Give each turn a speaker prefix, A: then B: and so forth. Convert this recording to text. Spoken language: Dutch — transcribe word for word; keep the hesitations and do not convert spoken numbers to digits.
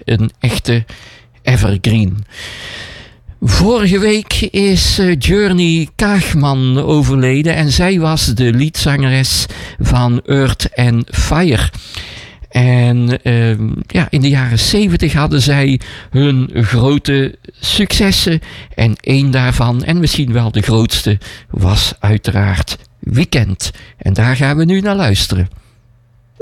A: een echte evergreen. Vorige week is Journey Kaagman overleden en zij was de liedzangeres van Earth and Fire. En uh, ja, in de jaren zeventig hadden zij hun grote successen en één daarvan, en misschien wel de grootste, was uiteraard Weekend. En daar gaan we nu naar luisteren.